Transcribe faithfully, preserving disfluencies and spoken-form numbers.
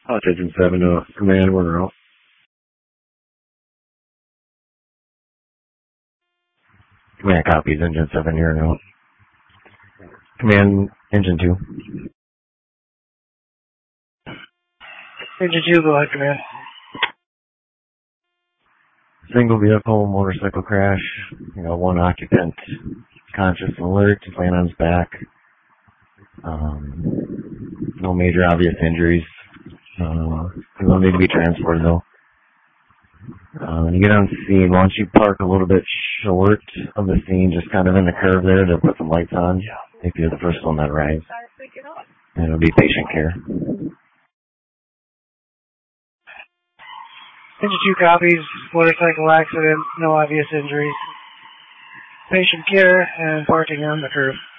Attention seven to command, we're out. Command copies, engine seven here now. Command, engine two. Engine two, go ahead, command. Single vehicle motorcycle crash. You know, one occupant conscious and alert, laying on his back. Um, no major obvious injuries. Uh, you don't need to be transported though. Uh, when you get on the scene, why don't you park a little bit short of the scene, just kind of in the curve there to put some lights on, if you're the first one that arrives. And it'll be patient care. Engine two copies, motorcycle accident, no obvious injuries. Patient care and parking on the curb.